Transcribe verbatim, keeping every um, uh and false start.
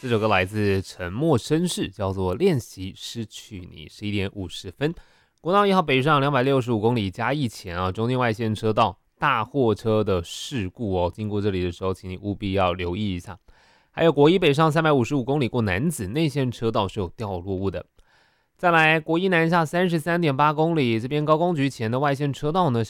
这首歌来自沉默绅士，叫做练习失去你。十一点五十分，国道一号北上两百六十五公里嘉义前啊，中间外线车道大货车的事故哦，经过这里的时候，请你务必要留意一下。还有国一北上三百五十五公里过楠梓内线车道是有掉落物的。再来国一南下三十三点八公里，这边高工局前的外线车道呢，